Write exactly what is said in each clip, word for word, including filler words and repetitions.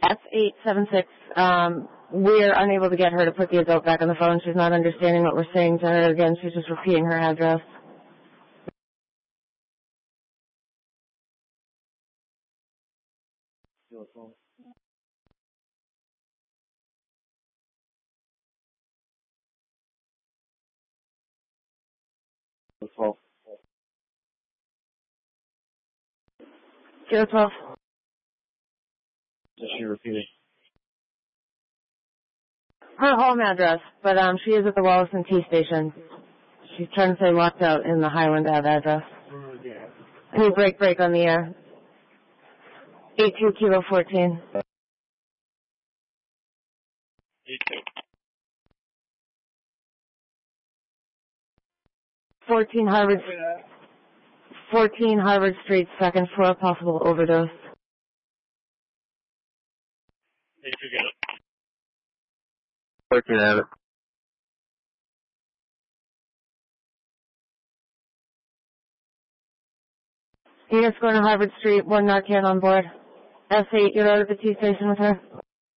S eight seven six, um, we're unable to get her to put the adult back on the phone. She's not understanding what we're saying to her. Again, she's just repeating her address. twelve. Zero twelve. Is she repeating? Her home address, but um, she is at the Wollaston T station. She's trying to say locked out in the Highland Ave address. Mm, yeah. Any break break on the air? eight two Kilo fourteen. fourteen Harvard, fourteen Harvard Street, second floor, possible overdose. fourteen have it. Units going to Harvard Street, one Narcan on board. S eight, you're out at the T station with her?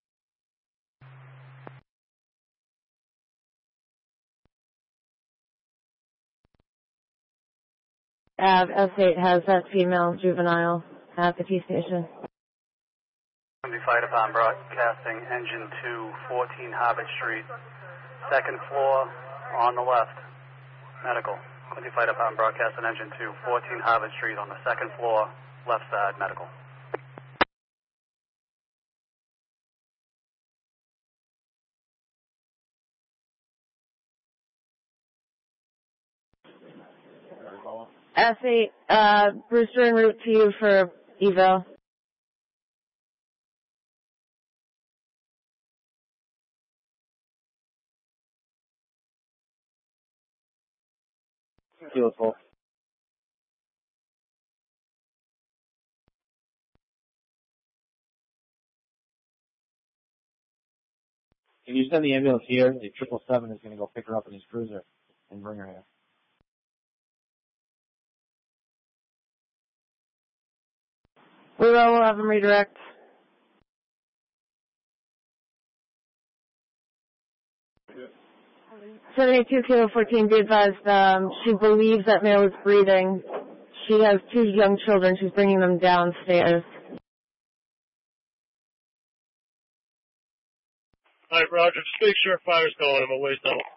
Av, S eight has that female juvenile at the T station. Quincy Fire Department broadcasting engine two, fourteen Harvard Street, second floor on the left, medical. Quincy Fire Department broadcasting engine two, fourteen Harvard Street on the second floor, left side, medical. S eight, uh, Brewster en route to you for eval. Kilo twelve. Can you send the ambulance here? The triple seven is going to go pick her up in his cruiser and bring her here. We will, we'll have them redirect. seventy-two Kilo fourteen, be advised, um, she believes that male is breathing. She has two young children. She's bringing them downstairs. All right, Roger. Just make sure fire's going. I'm away, so.